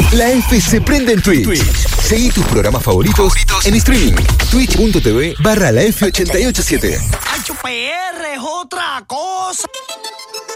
La F se prende en Twitch. Seguí tus programas favoritos en streaming. Twitch.tv/la F887. ¡HPR es otra cosa!